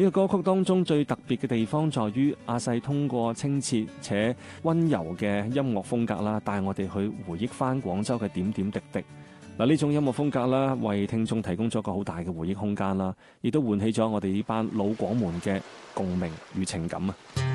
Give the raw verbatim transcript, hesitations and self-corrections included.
呢個歌曲當中最特別嘅地方在於阿細通過清澈且溫柔嘅音樂風格啦，帶我哋去回憶翻廣州嘅點點滴滴。嗱，呢種音樂風格啦，為聽眾提供咗個好大嘅回憶空間啦，亦都喚起咗我哋呢班老廣門嘅共鳴與情感啊！